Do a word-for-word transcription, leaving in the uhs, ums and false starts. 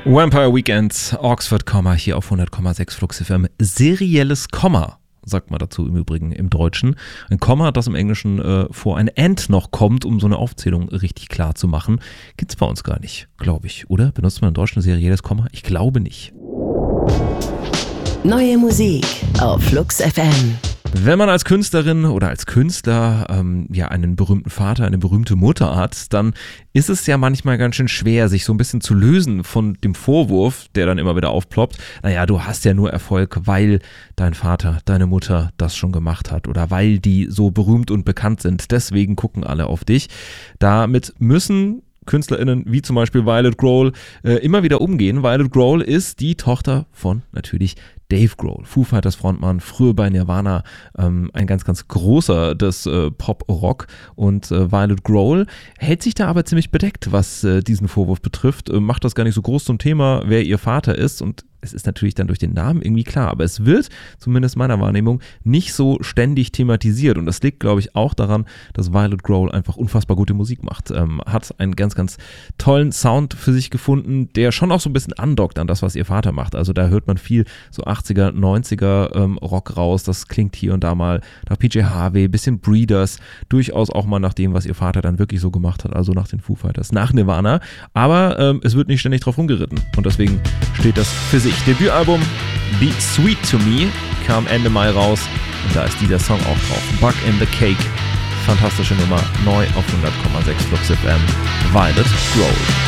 Vampire Weekend, Oxford Komma, hier auf hundert Komma sechs Flux F M. Serielles Komma, sagt man dazu im Übrigen im Deutschen. Ein Komma, das im Englischen äh, vor ein And noch kommt, um so eine Aufzählung richtig klar zu machen. Gibt's bei uns gar nicht, glaube ich, oder? Benutzt man im Deutschen ein serielles Komma? Ich glaube nicht. Neue Musik auf Flux F M. Wenn man als Künstlerin oder als Künstler ähm, ja einen berühmten Vater, eine berühmte Mutter hat, dann ist es ja manchmal ganz schön schwer, sich so ein bisschen zu lösen von dem Vorwurf, der dann immer wieder aufploppt. Naja, du hast ja nur Erfolg, weil dein Vater, deine Mutter das schon gemacht hat oder weil die so berühmt und bekannt sind. Deswegen gucken alle auf dich. Damit müssen KünstlerInnen wie zum Beispiel Violet Grohl äh, immer wieder umgehen. Violet Grohl ist die Tochter von natürlich Dave Grohl, Foo Fighters Frontmann, früher bei Nirvana, ähm, ein ganz, ganz großer des äh, Pop-Rock, und äh, Violet Grohl hält sich da aber ziemlich bedeckt, was äh, diesen Vorwurf betrifft, äh, macht das gar nicht so groß zum Thema, wer ihr Vater ist, und es ist natürlich dann durch den Namen irgendwie klar, aber es wird, zumindest meiner Wahrnehmung, nicht so ständig thematisiert, und das liegt, glaube ich, auch daran, dass Violet Grohl einfach unfassbar gute Musik macht, ähm, hat einen ganz, ganz tollen Sound für sich gefunden, der schon auch so ein bisschen andockt an das, was ihr Vater macht, also da hört man viel so achtziger, neunziger ähm, Rock raus, das klingt hier und da mal nach P J Harvey, bisschen Breeders, durchaus auch mal nach dem, was ihr Vater dann wirklich so gemacht hat, also nach den Foo Fighters, nach Nirvana, aber ähm, es wird nicht ständig drauf rumgeritten, und deswegen steht das für sich. Debütalbum Be Sweet to Me kam Ende Mai raus, und da ist dieser Song auch drauf. Bug in the Cake. Fantastische Nummer, neu auf hundert Komma sechs Flux F M. Violet Grohl.